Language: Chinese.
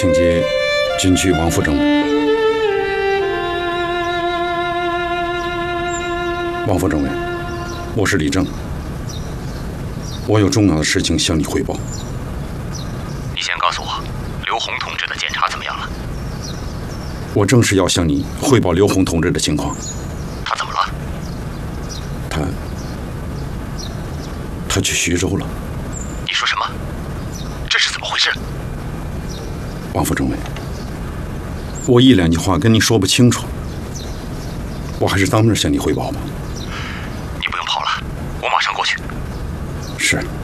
请接军区王副政委。王副政委，我是李正，我有重要的事情向你汇报。 你先告诉我，刘洪同志的检查怎么样了？ 我正是要向你汇报刘洪同志的情况。 他怎么了？ 他去徐州了。 你说什么？这是怎么回事？ 王副政委，我一两句话跟你说不清楚，我还是当面向你汇报吧。 你不用跑了，我马上过去。 是。